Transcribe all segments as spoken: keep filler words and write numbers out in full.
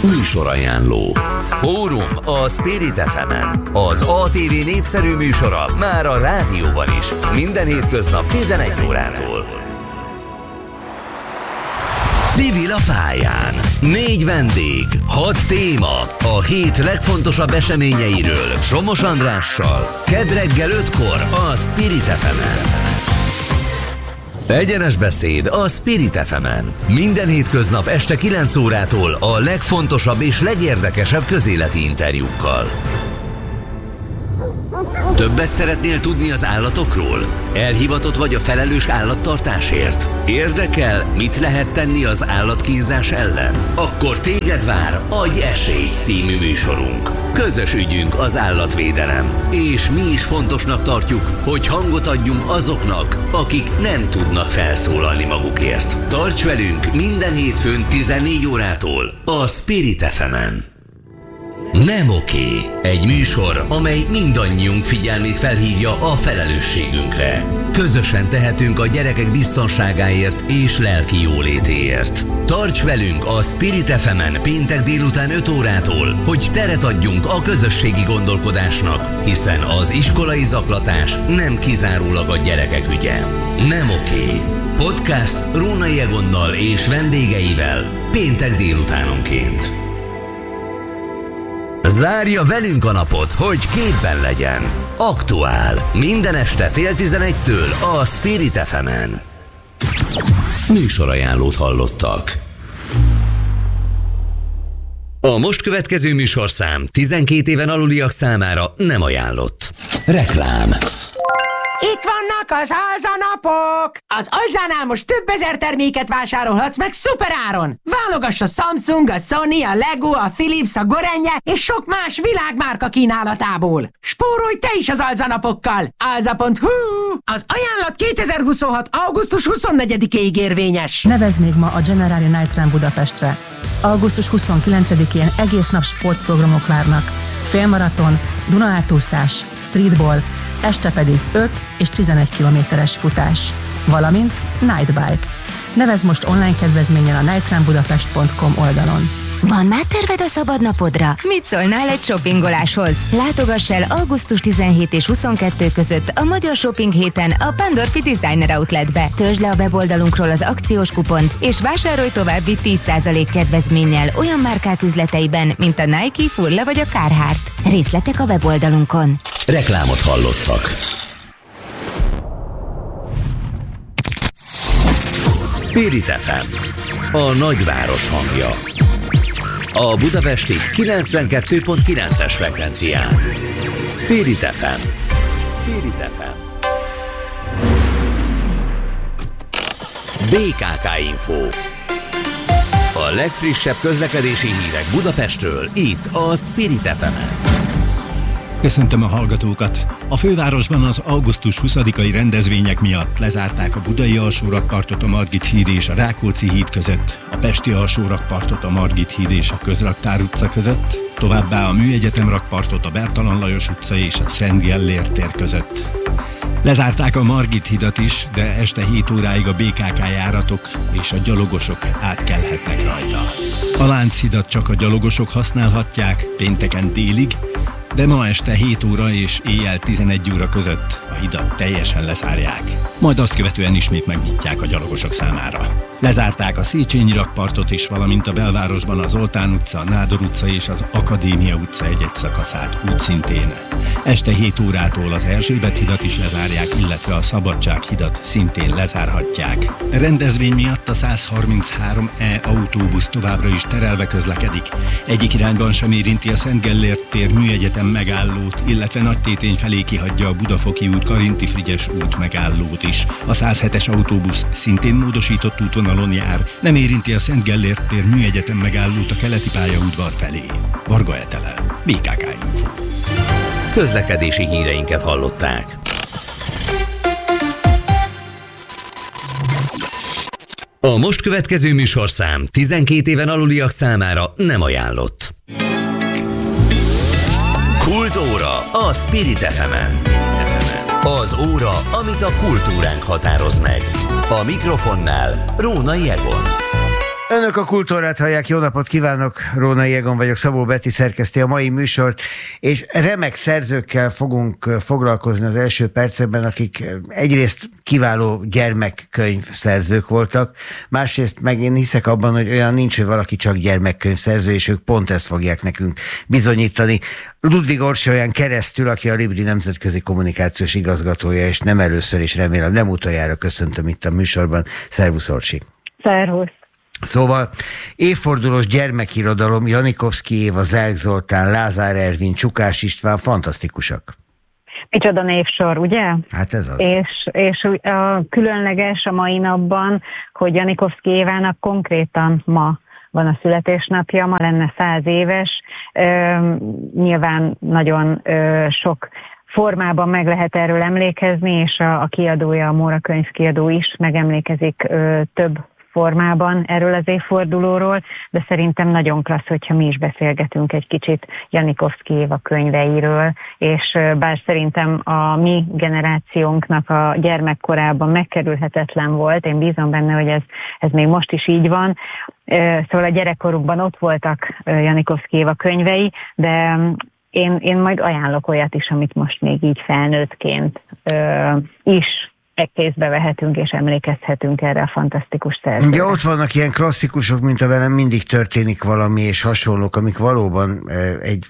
Műsorajánló. Fórum a Spirit ef emen. Az á té vé népszerű műsora már a rádióban is. Minden hétköznap tizenegy órától. Civil a pályán. Négy vendég, hat téma. A hét legfontosabb eseményeiről Somos Andrással. Kedd reggel ötkor a Spirit ef emen. Egyenes beszéd a Spirit ef emen. Minden hétköznap este kilenc órától a legfontosabb és legérdekesebb közéleti interjúkkal. Többet szeretnél tudni az állatokról? Elhivatott vagy a felelős állattartásért? Érdekel, mit lehet tenni az állatkínzás ellen? Akkor téged vár Adj esélyt című műsorunk. Közös ügyünk az állatvédelem, és mi is fontosnak tartjuk, hogy hangot adjunk azoknak, akik nem tudnak felszólalni magukért. Tarts velünk minden hétfőn tizennégy órától a Spirit ef emen. Nem oké. Egy műsor, amely mindannyiunk figyelmét felhívja a felelősségünkre. Közösen tehetünk a gyerekek biztonságáért és lelki jólétéért. Tarts velünk a Spirit ef emen péntek délután öt órától, hogy teret adjunk a közösségi gondolkodásnak, hiszen az iskolai zaklatás nem kizárólag a gyerekek ügye. Nem oké. Podcast Rónai Egonnal és vendégeivel péntek délutánonként. Zárja velünk a napot, hogy képben legyen. Aktuál. Minden este fél tizenegytől a Spirit ef emen. Műsorajánlót hallottak. A most következő műsorszám tizenkét éven aluliak számára nem ajánlott. Reklám. Itt vannak az alzanapok! Az Alzánál most több ezer terméket vásárolhatsz meg szuperáron! Válogass a Samsung, a Sony, a Lego, a Philips, a Gorenje és sok más világmárka kínálatából. Spórolj te is az alzanapokkal! alza pont hu. Az ajánlat kétezer-huszonhat. augusztus huszonnegyedikéig érvényes. Nevezd még ma a Generali Night Run Budapestre. augusztus huszonkilencedikén egész nap sportprogramok várnak. Félmaraton, Dunaátúszás, streetball, este pedig öt és tizenegy kilométeres futás, valamint nightbike. Nevezd most online kedvezménnyel a night run budapest pont com oldalon. Van már terved a szabadnapodra? Mit szólnál egy shoppingoláshoz? Látogass el augusztus tizenhetedike és huszonkettő között a Magyar Shopping héten a Pandorfi Designer Outletbe. Töltsd le a weboldalunkról az akciós kupont, és vásárolj további tíz százalék kedvezménnyel olyan márkák üzleteiben, mint a Nike, Furla vagy a Carhartt. Részletek a weboldalunkon. Reklámot hallottak. Spirit ef em. A nagyváros hangja. A budapesti kilencvenkettő pont kilences frekvencián. Spirit ef em. Spirit ef em. bé ká ká Info. A legfrissebb közlekedési hírek Budapestről, itt a Spirit ef emen. Köszöntöm a hallgatókat! A fővárosban az augusztus huszadikai rendezvények miatt lezárták a budai alsórakpartot a Margit híd és a Rákóczi híd között, a pesti alsórakpartot a Margit híd és a Közraktár utca között, továbbá a Műegyetem rakpartot a Bertalan Lajos utca és a Szent Gellért tér között. Lezárták a Margit hidat is, de este hét óráig a bé ká ká járatok és a gyalogosok átkelhetnek rajta. A Lánchidat csak a gyalogosok használhatják pénteken délig, de ma este hét óra és éjjel tizenegy óra között a hidat teljesen lezárják. Majd azt követően ismét megnyitják a gyalogosok számára. Lezárták a Széchenyi rakpartot is, valamint a belvárosban az Zoltán utca, Nádor utca és az Akadémia utca egy-egy szakaszát úgy szintén. Este hét órától az Erzsébet hidat is lezárják, illetve a Szabadság hidat szintén lezárhatják. A rendezvény miatt a százharminchárom E autóbusz továbbra is terelve közlekedik. Egyik irányban sem érinti a Szent Gellért tér Műegyetem megállót, illetve Nagytétény felé kihagyja a Budafoki út, Karinti Frigyes út megállót is. A százhetes autóbusz szintén módosított útvonalon jár, nem érinti a Szent Gellért tér Műegyetem megállót a keleti pályaudvar felé. Varga Etele, bé ká ká Info. Közlekedési híreinket hallották. A most következő műsorszám tizenkét éven aluliak számára nem ajánlott. Kultúra a Spirit ef emen. Az óra, amit a kultúránk határoz meg. A mikrofonnál Rónai Egon. Önök a Kultúrát hallják, jó napot kívánok, Rónai Egon vagyok, Szabó Beti szerkeszti a mai műsort, és remek szerzőkkel fogunk foglalkozni az első percekben, akik egyrészt kiváló gyermekkönyvszerzők voltak, másrészt meg én hiszek abban, hogy olyan nincs, hogy valaki csak gyermekkönyvszerző, és ők pont ezt fogják nekünk bizonyítani. Ludvig Orsolyán keresztül, aki a Libri nemzetközi kommunikációs igazgatója, és nem először, és remélem nem utoljára köszöntöm itt a műsorban. Szervusz, Orsi! Szervusz! Szóval évfordulós gyermekirodalom, Janikovszky Éva, Zelk Zoltán, Lázár Ervin, Csukás István, fantasztikusak. Micsoda névsor, ugye? Hát ez az. És, és a különleges a mai napban, hogy Janikovszky Évának konkrétan ma van a születésnapja, ma lenne száz éves. Üm, nyilván nagyon ö, sok formában meg lehet erről emlékezni, és a, a kiadója, a Móra könyvkiadó is megemlékezik ö, több formában erről az évfordulóról, de szerintem nagyon klassz, hogyha mi is beszélgetünk egy kicsit Janikovszky Éva könyveiről, és bár szerintem a mi generációnknak a gyermekkorában megkerülhetetlen volt, én bízom benne, hogy ez, ez még most is így van, szóval a gyerekkorukban ott voltak Janikovszky Éva könyvei, de én, én majd ajánlok olyat is, amit most még így felnőttként is kézbe vehetünk és emlékezhetünk erre a fantasztikus szerzőre. Ugye ott vannak ilyen klasszikusok, mint a Velem mindig történik valami, és hasonlók, amik valóban egy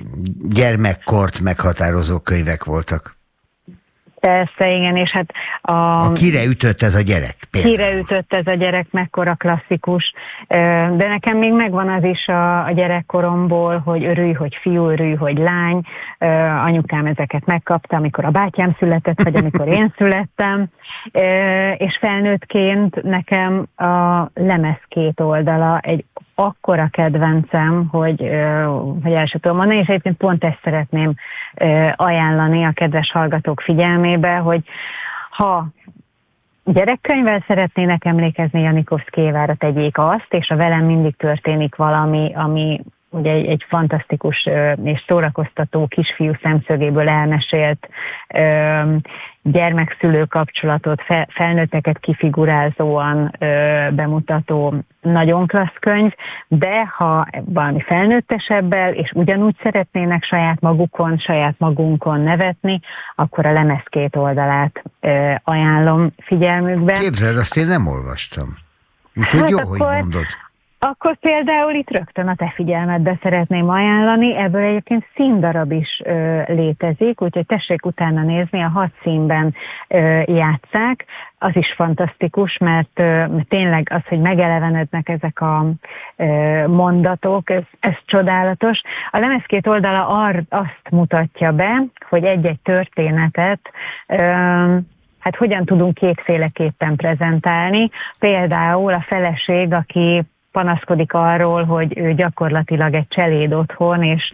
gyermekkort meghatározó könyvek voltak. Persze, igen, és hát a... a Kire ütött ez a gyerek? Például. Kire ütött ez a gyerek, mekkora klasszikus. De nekem még megvan az is a, a gyerekkoromból, hogy örülj, hogy fiú, örülj, hogy lány. Anyukám ezeket megkapta, amikor a bátyám született, vagy amikor én születtem. És felnőttként nekem a lemez két oldala egy akkora kedvencem, hogy, hogy el sem tudom mondani, és egyébként pont ezt szeretném ajánlani a kedves hallgatók figyelmébe, hogy ha gyerekkönyvvel szeretnének emlékezni Janikovszky Évára, tegyék azt, és a Velem mindig történik valami, ami ugye egy, egy fantasztikus és szórakoztató kisfiú szemszögéből elmesélt gyermekszülő kapcsolatot, fel, felnőtteket kifigurázóan ö, bemutató nagyon klassz könyv, de ha valami felnőttesebbel, és ugyanúgy szeretnének saját magukon, saját magunkon nevetni, akkor a lemez két oldalát ö, ajánlom figyelmükbe. Képzeld, azt én nem olvastam. Úgyhogy hát jó, akkor... hogy mondod. Akkor például itt rögtön a te figyelmedbe szeretném ajánlani, ebből egyébként színdarab is ö, létezik, úgyhogy tessék utána nézni, a hat színben ö, játsszák, az is fantasztikus, mert ö, tényleg az, hogy megelevenednek ezek a ö, mondatok, ez, ez csodálatos. A lemez két oldala ar, azt mutatja be, hogy egy-egy történetet ö, hát hogyan tudunk kétféleképpen prezentálni. Például a feleség, aki panaszkodik arról, hogy ő gyakorlatilag egy cseléd otthon, és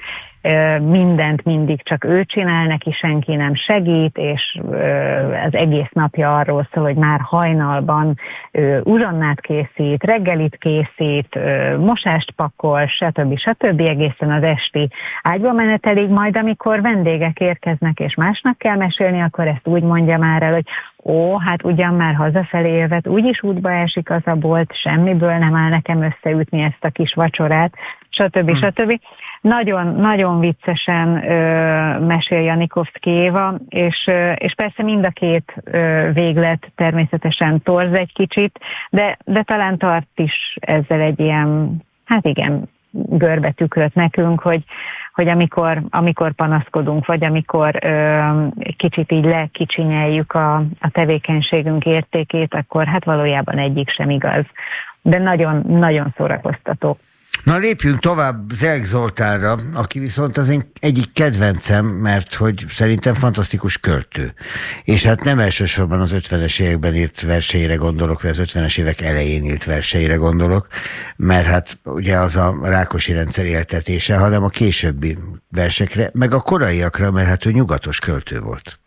mindent mindig csak ő csinál, neki senki nem segít, és az egész napja arról szól, hogy már hajnalban uzsonnát készít, reggelit készít, mosást pakol, stb. stb. Egészen az esti ágyba menetelig, majd amikor vendégek érkeznek, és másnak kell mesélni, akkor ezt úgy mondja már el, hogy ó, hát ugyan már hazafelé jövet, úgyis útba esik az a bolt, semmiből nem áll nekem összeütni ezt a kis vacsorát, stb. Hm. stb. Nagyon, nagyon viccesen ö, mesél Janikovszky Éva, és, ö, és persze mind a két ö, véglet természetesen torz egy kicsit, de, de talán tart is ezzel egy ilyen, hát igen, görbetükröt nekünk, hogy, hogy amikor, amikor panaszkodunk, vagy amikor ö, kicsit így lekicsinyeljük a, a tevékenységünk értékét, akkor hát valójában egyik sem igaz. De nagyon, nagyon szórakoztató. Na lépjünk tovább Zelk Zoltánra, aki viszont az én egyik kedvencem, mert hogy szerintem fantasztikus költő. És hát nem elsősorban az ötvenes években írt verseire gondolok, vagy az ötvenes évek elején írt verseire gondolok, mert hát ugye az a Rákosi rendszer éltetése, hanem a későbbi versekre, meg a koraiakra, mert hát ő nyugatos költő volt.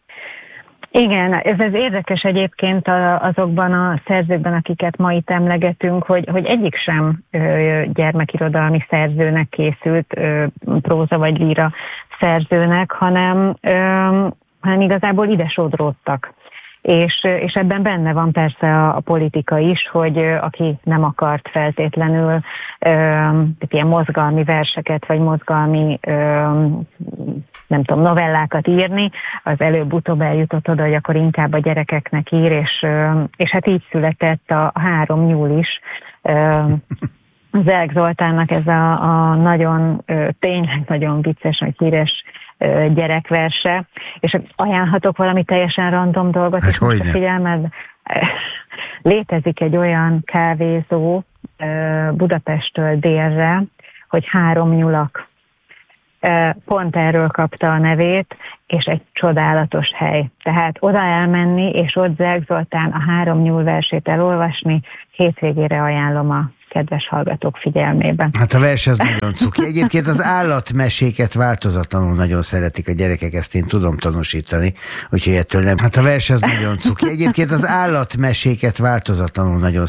Igen, ez, ez érdekes egyébként azokban a szerzőkben, akiket ma itt emlegetünk, hogy, hogy egyik sem ö, gyermekirodalmi szerzőnek készült, ö, próza vagy líra szerzőnek, hanem, ö, hanem igazából ide sodródtak. és, és ebben benne van persze a, a politika is, hogy aki nem akart feltétlenül ö, tehát ilyen mozgalmi verseket, vagy mozgalmi ö, nem tudom, novellákat írni, az előbb-utóbb eljutott oda, hogy akkor inkább a gyerekeknek ír, és, ö, és hát így született a három nyúl is. Ö, Zelk Zoltánnak ez a, a nagyon, ö, tényleg nagyon vicces, meg híres ö, gyerekverse, és ajánlhatok valami teljesen random dolgot, hát és most a figyelmed, létezik egy olyan kávézó ö, Budapesttől délre, hogy Három nyulak. Ö, pont erről kapta a nevét, és egy csodálatos hely. Tehát oda elmenni, és ott Zelk Zoltán a Három nyúl versét elolvasni, hétvégére ajánlom a kedves hallgatók figyelmében. Hát a vers az nagyon cuki. Egyébként az állatmeséket változatlanul nagyon szeretik a gyerekek, ezt én tudom tanúsítani, úgyhogy ettől nem. Hát a vers az nagyon cuki. Egyébként az állatmeséket változatlanul nagyon